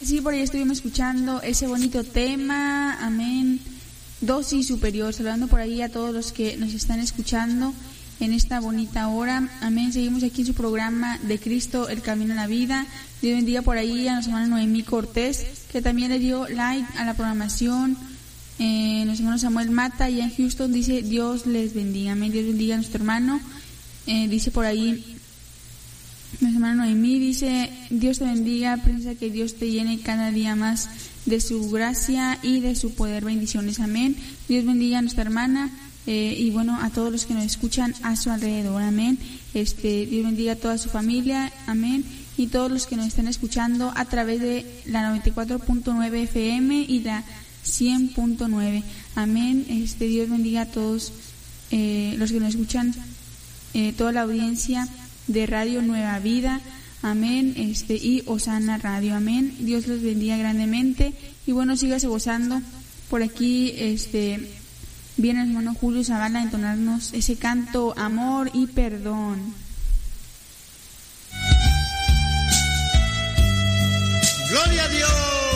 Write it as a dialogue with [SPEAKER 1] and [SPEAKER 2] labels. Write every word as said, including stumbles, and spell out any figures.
[SPEAKER 1] Sí, por ahí estuvimos escuchando ese bonito tema, amén, dosis superior, saludando por ahí a todos los que nos están escuchando en esta bonita hora, amén. Seguimos aquí en su programa de Cristo, el camino a la vida. Dios bendiga por ahí a nuestra hermana Noemí Cortés, que también le dio like a la programación. Eh, nuestro hermano Samuel Mata, allá en Houston, dice Dios les bendiga, amén. Dios bendiga a nuestro hermano. Eh, dice por ahí nuestra hermana Noemí, dice Dios te bendiga, princesa, que Dios te llene cada día más de su gracia y de su poder. Bendiciones, amén. Dios bendiga a nuestra hermana eh, y bueno, a todos los que nos escuchan a su alrededor, amén. Este, Dios bendiga a toda su familia, amén, y todos los que nos están escuchando a través de la noventa y cuatro punto nueve F M y la cien punto nueve, amén. Este, Dios bendiga a todos eh, los que nos escuchan, eh, toda la audiencia de Radio Nueva Vida, amén, este, y Osana Radio, amén. Dios los bendiga grandemente y bueno, sígase gozando. Por aquí, este, viene el hermano Julio Zavala a entonarnos ese canto, amor y perdón.